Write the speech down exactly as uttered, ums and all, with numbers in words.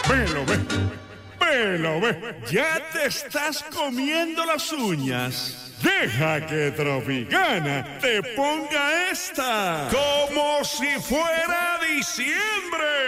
Velo, ve. Velo, ve. Ya te estás comiendo las uñas. Deja que Tropicana te ponga esta como si fuera diciembre.